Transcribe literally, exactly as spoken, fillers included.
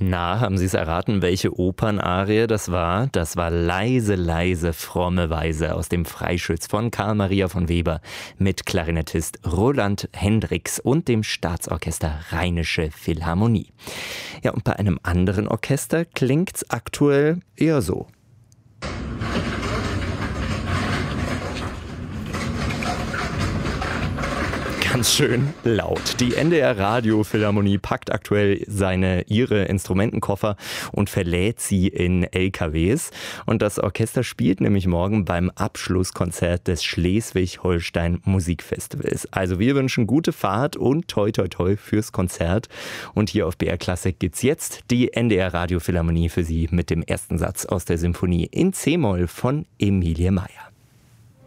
Na, haben Sie es erraten, welche Opernarie das war? Das war Leise, leise, fromme Weise aus dem Freischütz von Karl Maria von Weber mit Klarinettist Roland Hendricks und dem Staatsorchester Rheinische Philharmonie. Ja, und bei einem anderen Orchester klingt's aktuell eher so. Ganz schön laut. Die N D R Radio Philharmonie packt aktuell seine, ihre Instrumentenkoffer und verlädt sie in L K Ws. Und das Orchester spielt nämlich morgen beim Abschlusskonzert des Schleswig-Holstein Musikfestivals. Also wir wünschen gute Fahrt und toi toi toi fürs Konzert. Und hier auf B R Klassik gibt's jetzt die N D R Radio Philharmonie für Sie mit dem ersten Satz aus der Symphonie in C-Moll von Emilie Meier.